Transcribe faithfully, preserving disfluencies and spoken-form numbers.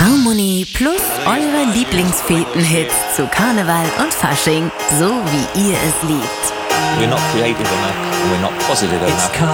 Harmony plus eure Lieblingsfeten-Hits zu Karneval und Fasching, so wie ihr es liebt. We're not creative enough and we're not positive enough.